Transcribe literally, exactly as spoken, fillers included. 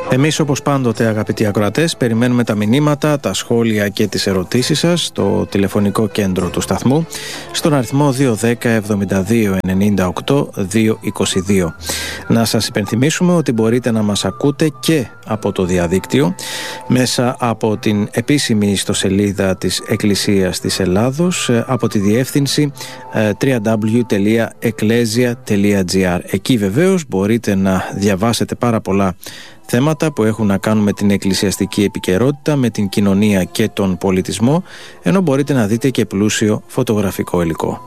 Εμείς, όπως πάντοτε, αγαπητοί ακροατές, περιμένουμε τα μηνύματα, τα σχόλια και τις ερωτήσεις σας στο τηλεφωνικό κέντρο του σταθμού στον αριθμό δύο ένα μηδέν εβδομήντα δύο ενενήντα οκτώ διακόσια είκοσι δύο. Να σας υπενθυμίσουμε ότι μπορείτε να μας ακούτε και από το διαδίκτυο μέσα από την επίσημη ιστοσελίδα της Εκκλησίας της Ελλάδος, από τη διεύθυνση double-u double-u double-u τελεία εκκλέσια τελεία τζι άρ. Εκεί βεβαίως μπορείτε να διαβάσετε πάρα πολλά θέματα που έχουν να κάνουν με την εκκλησιαστική επικαιρότητα, με την κοινωνία και τον πολιτισμό, ενώ μπορείτε να δείτε και πλούσιο φωτογραφικό υλικό.